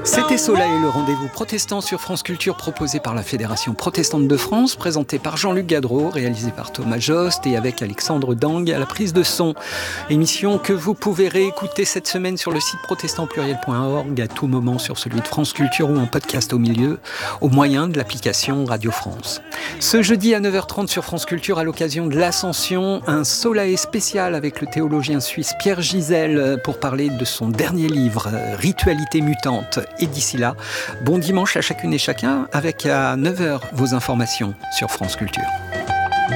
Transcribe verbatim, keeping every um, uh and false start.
C'était Soleil, le rendez-vous protestant sur France Culture proposé par la Fédération protestante de France, présenté par Jean-Luc Gadreau, réalisé par Thomas Jost et avec Alexandre Dang à la prise de son. Émission que vous pouvez réécouter cette semaine sur le site protestant pluriel point org, à tout moment sur celui de France Culture ou en podcast au milieu, au moyen de l'application Radio France. Ce jeudi à neuf heures trente sur France Culture, à l'occasion de l'Ascension, un Soleil spécial avec le théologien suisse Pierre Gisèle pour parler de son dernier livre, Ritualité mutante. Et d'ici là, bon dimanche à chacune et chacun avec à neuf heures vos informations sur France Culture.